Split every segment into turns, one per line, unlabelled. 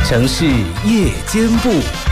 城市夜间部，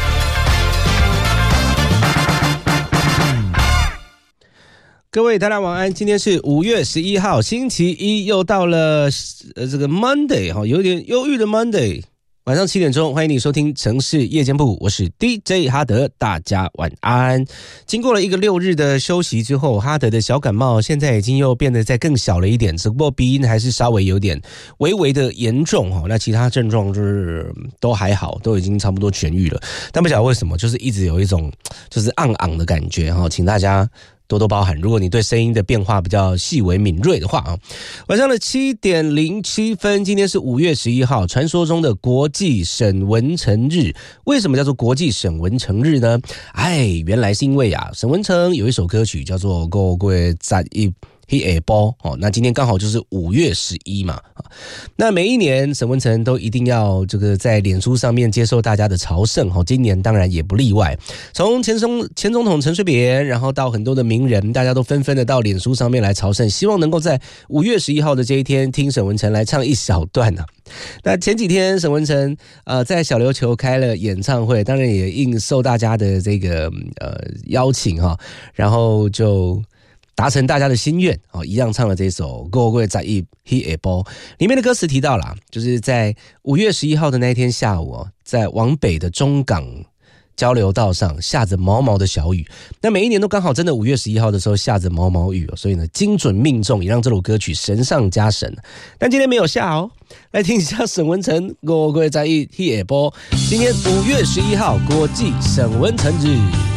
各位大家晚安。今天是5月11号，星期一，又到了这个 Monday 哈，有点忧郁的 Monday。晚上7点钟，欢迎你收听城市夜间部，我是 DJ 哈德，大家晚安。经过了一个6日的休息之后，哈德的小感冒现在已经又变得再更小了一点，只不过鼻音还是稍微有点微微的严重哈。那其他症状就是都还好，都已经差不多痊愈了，但不晓得为什么，就是一直有一种就是昂昂的感觉哈，请大家多多包涵，如果你对声音的变化比较细微敏锐的话啊。晚上的7点07分，今天是5月11号，传说中的国际沈文程日。为什么叫做国际沈文程日呢？原来是因为沈文程有一首歌曲叫做《五月十一迄下晡》那今天刚好就是5月11嘛。那每一年沈文程都一定要这个在脸书上面接受大家的朝圣，今年当然也不例外。从前总统陈水扁，然后到很多的名人，大家都纷纷的到脸书上面来朝圣，希望能够在5月11号的这一天听沈文程来唱一小段那前几天沈文程在小琉球开了演唱会，当然也应受大家的这个邀请然后就达成大家的心愿一样唱了这首《五月十一迄下晡》。里面的歌词提到啦，就是在5月11号的那一天下午在往北的中港交流道上下着毛毛的小雨。那每一年都刚好真的5月11号的时候下着毛毛雨所以呢精准命中，也让这首歌曲神上加神。但今天没有下来听一下沈文程《五月十一迄下晡》。今天5月11号，国际沈文程日。